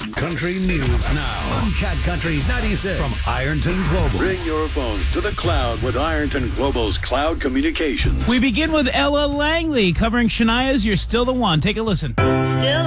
Country News Now on Cat Country 96 from Ironton Global. Bring your phones to the cloud with Ironton Global's Cloud Communications. We begin with Ella Langley covering Shania's You're Still the One. Take a listen. Still